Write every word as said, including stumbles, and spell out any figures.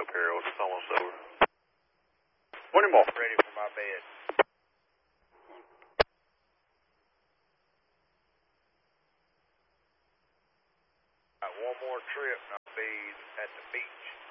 up here. It's almost over. Twenty more. Ready for my bed. Got one more trip and I'll be at the beach.